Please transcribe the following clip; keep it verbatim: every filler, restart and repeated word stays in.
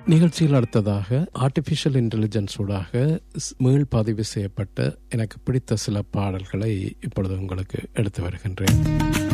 நிகழ்ச்சியில் அடுத்ததாக artificial intelligence ஊடாக மீள் பதிவு செய்யப்பட்ட எனக்கு பிடித்த சில பாடல்களை இப்பொழுது உங்களுக்கு எடுத்து வருகின்றேன்.